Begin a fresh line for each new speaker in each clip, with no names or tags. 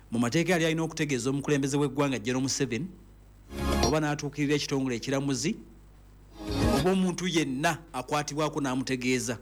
mu mateeka yali alina okutegeeza omukulembeze w'eggwanga General Museveni oba n'atuukirira ekitongole ekiramuzi oba omuntu yenna akwatibwako n'amutegeeza.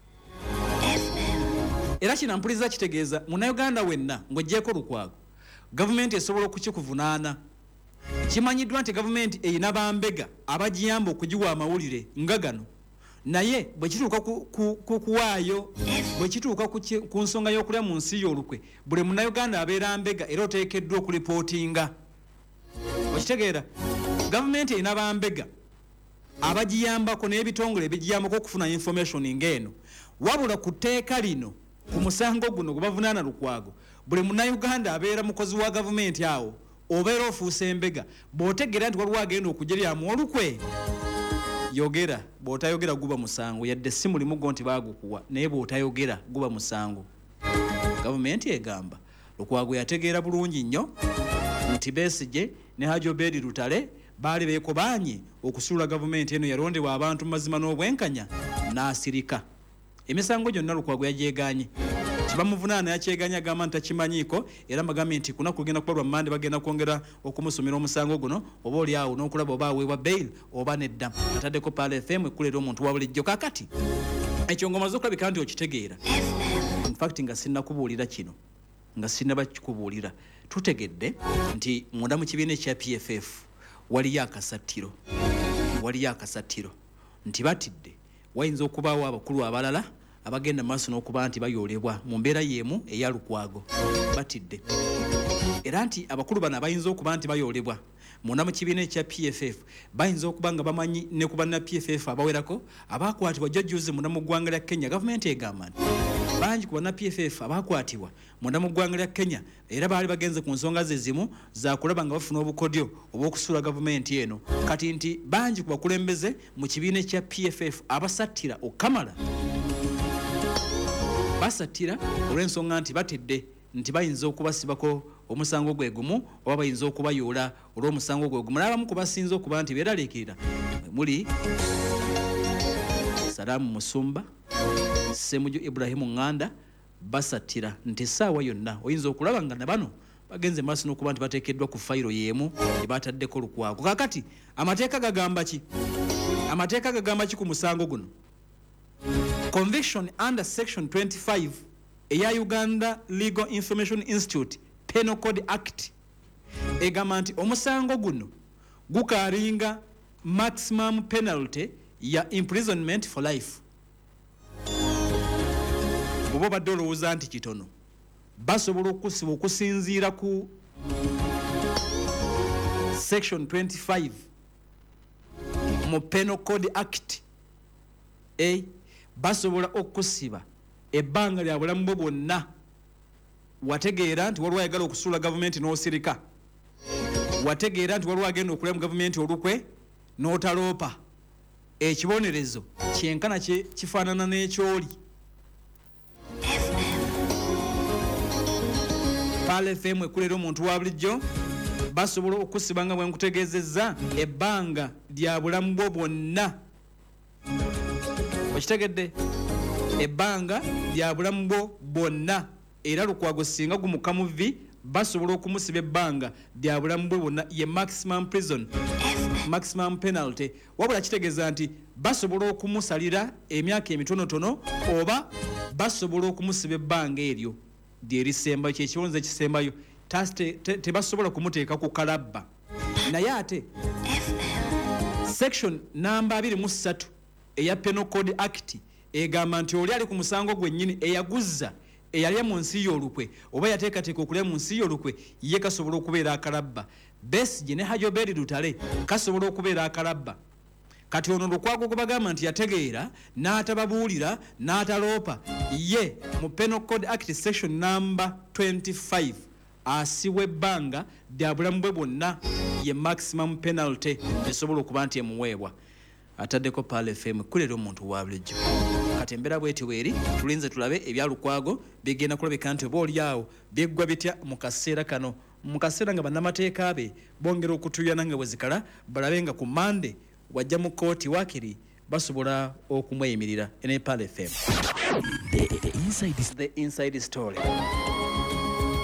Era kino mpuliriza kitegeeza munnayuganda wenna ng'oggyeko Lukwago gavumenti esobola okukikuvunaana. Kimanyiddwa nti gavumenti eyina bambega abagiyamba okugiwa amawulire nga gano, naye bwe kituuka kuwaayo bwe kituuka ku nsonga y'okulya mu nsi y'olukwe buli munnayuganda abeera mbega era oteekeddwa okulipootinga. Okitegeera gavumenti eyina bambega abagiyambako n'ebitongole ebigiyambako okufuna information ng'eno, wabula ku tteeka lino ku musango guno gwe bavunaana Lukwago buli munnayuganda abeera mukozi wa gavumenti awo obeera ofuuse embega. Bw'otegeera nti waliwo agenda okujeryamu olukwe yogera, bw'otayogera guba musango, yadde si mulimu gwo nti baagukuwa naye bw'otayogera guba musango. Gavumenti egamba Lukwago yategeera bulungi nnyo nti Besigye ne Haji Obedi Lutale baali beekobanye okusuula gavumenti eno yalondebwa abantu mu mazima n'obwenkanya n'asirika. Emisango gyonna Lukwago yagyeganye. Kibamuvunaana yakyeganya agamba nti takimanyiiko era mbagambye nti kunaku kugenda kubalwa Mande bagenda kwongera okumusomera omusango guno oba oli awo n'okulaba oba aweebwa bail oba nedda. Ataddeko Pale FM ekkulera omuntu wa bulijjo. Kaakati ekyo ng'omaze okulabika nti okitegeera. In fact nga sinnakubuulira kino nga sinnabakikubuulira. Tutegedde nti munda mu kibiina ekya PFF waliyo akasattiro nti batidde wayinza okubaawo abakulu abalala abagenda maaso n'okuba nti bayoolebwa mu mbeera y'emu eya Lukwago. Batidde era nti abakulu bano abayinza okuba nti bayoolebwa munda mu kibiina ekya PFF bayinza okuba nga bamanyi ne ku banna PFF abawerako abaakwatibwa jjajjuuzi munda mu ggwanga lya Kenya. Gavumenti egamba nti bangi ku banna PFF abaakwatibwa munda mu ggwanga lya Kenya era baali bagenze ku nsonga ze zimu za kulaba nga bafuna obukodyo obw'okusuula gavumenti eno. Kati nti bangi ku bakulembeze mu kibiina ekya PFF abasattira okamala basattira olw'ensonga nti batedde nti bayinza okubasibako omusango gwe gumu oba bayinza okubayoola olw'omusango gwe gumu. N'abamu ku basinza okuba nti beeraliikirira muli Salaamu Musumba, Ssemujju Ibrahimu Nganda basattira nti essaawa yonna oyinza okulaba nga na bano bagenze maaso n'okuba nti bateekeddwa ku fayiro y'emu ebataddeko Lukwago. Kaakati amateeka gagamba ki? Amateeka gagamba ki ku musango guno? Conviction under section 25 eya Uganda Legal Information Institute Penal Code Act egamba nti omusango guno gukaalinga maximum penalty ya imprisonment for life. Oba badde olowooza nti kitono basobola okusiba okusinziira ku section 25 mu Penal Code Act basobola okusiba ebbanga lya bulamu bwo bwonna. Wategeera nti waliwo ayagala okusuula gavumenti n'osirika, wategeera nti waliwo agenda okulya mu gavumenti olukwe n'otaloopa. Ekibonerezo kyenkana kifaanana n'ekyoli. Pale FM ekulera omuntu wa bulijjo basobola okusiba nga bwe nkutegeezezza ebbanga lya bulamu bwo bwonna. Okitegedde? Ebbanga lya bulamu bwo bwonna. Era Lukwago singa gumuka mu vi basobola okumusiba ebbanga lya bulamu bwe bwonna ye maximum prison, maximum penalty. Wabula kitegeeza nti basobola okumusalira emyaka emitonotono oba basobola okumusiba ebbanga eryo lyerisembayo kyekiwonzi ekisembayo tebasobola kumuteeka ku kalabba. Naye ate section namba 23 eya Penal Code Act egamba nti oli ali ku musango gwennyini eyaguzza eyalya mu nsi y'olukwe oba yateekateeka okulya mu nsi y'olukwe ye kasobola okubeera akalabba. Besigye ne Haji Obedi Lutale kasobola okubeera akalabba. Kati ono Lukwago gwe bagamba nti yategeera n'atababuulira n'ataloopa ye mu Penal Code Act section number 25 asiwa ebbanga lya bulamu bwe bwonna ye maximum penalty esobola okuba nti emuweebwa. Ataddeko Pale FM kulera omuntu wa bulijjo. Kati embeera bweti weeri tulinze tulabe ebya Lukwago bigenda kulabika nti oba oliawo biggwa bitya mu kaseera kano, mu kaseera nga bannamateeka be bongera okutuyana nga bwe zikala balabe nga ku Mande wajja mu kooti wakiri basobola okumweyimirira. Ne Pale FM. The inside story.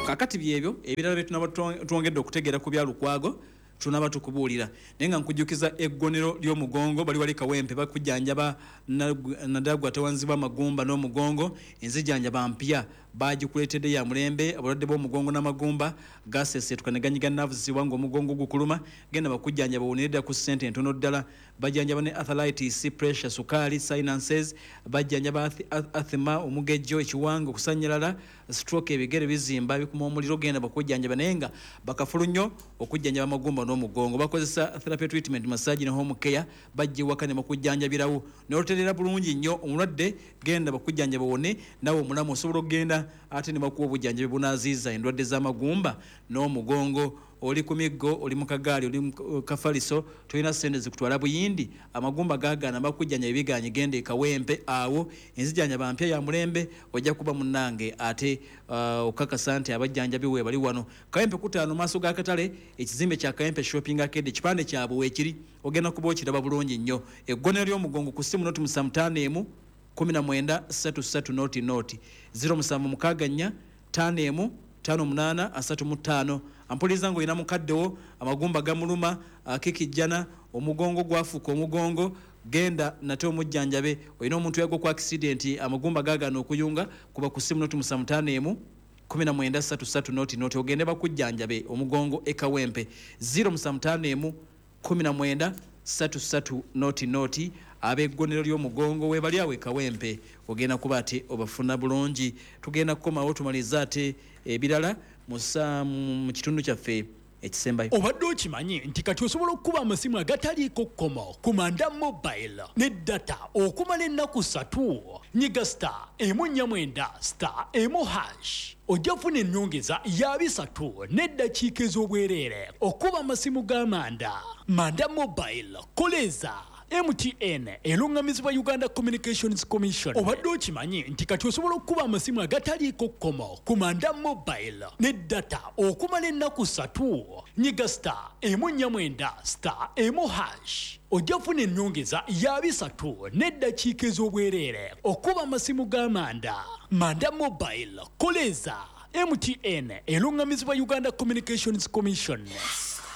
kakati byebyo ebirala bye tunaba twongedde okutegeera ku bya Lukwago tunaba tukubuulira naye nga nkujjukiza eggonero ly'omugongo bali wali Kawempe bakujjanjaba nadagwa tawanzibwa amagumba n'omugongo enzijjanjaba mpya bagikuleetedde ya mulembe abalwadde b'omugongo n'amagumba gaseeseetuka ne ganyiga navusibwa ng'omugongo gukuluma genda bakujjanjaba woniredda ku ssente entono ddala bajjanjaba ne arthritis pressure sukaali sinuses bajjanjaba athema omugejjo ekiwanga okusanyalala stroke ebigere bizimba bikuma omuliro genda bakujjanjaba naye nga bakafulu nnyo okujjanjaba amagumba n'omugongo bakozesa therapy treatment massage ne home care bajja ewaka ne bakujjanjabirawo n'oluterera bulungi nnyo omulwadde genda bakujjanjaba wone nawe omulamu osobola okugenda ate ne bakuwa obujjanjabi bunaaziiza endwadde z'amagumba n'omugongo oli ku miggo oli mu kagaali oli mu kafaliso tolina ssente zikutwala buyindi amagumba gaagaana bakujjanja ebiganye genda e Kawempe awo enzijjanjaba mpya ya mulembe ojja kuba munnange ate okakasa nti abajjanjabi we bali wano Kawempe kutaano maaso ga katale ekizimbe kya Kawempe shopping arcade ekipande kyabwe weekiri ogenda kuba okiraba bulungi nnyo eggonero ly'omugongo ku ssimu noti 5 19 noti 076 5 58 35 ampuliza ngo ina mukaddewo amagumba gamuluma akikijjana omugongo gwafuka omugongo genda nate omujjanjabe oyina omuntu yago ku accident amagumba gagana okuyunga kuba ku ssimu noti 5 19 noti ogende bakujjanjabe omugongo e Kawempe 075 19 noti ab'eggonero ly'omugongo we bali awe Kawempe ogenda kuba ate obafuna bulungi tugenda kukomawo tumaliza ate ebirala mu kitundu kyaffe ekisembayo
obadde okimanyi nti kati osobola okuba amasimu agataliiko kkomo ku Manda Mobile ne data okumala ennaku 3 nyiga *149*1# ojja kufuna ennyongeza ya 3 n'eddakiika ez'obwereere okuba amasimu ga Manda Mobile koleza MTN elungamizibwa Uganda Communications Commission. Obadde okimanyi nti kati osobola okuba amasimu agataliiko kkomo ku Manda Mobile ne data okumala ennaku 3 nyiga *149*1# ojja kufuna ennyongeza ya 3 n'eddakiika ez'obwereere okuba amasimu ga Manda Mobile koleza MTN elungamizibwa Uganda Communications Commission.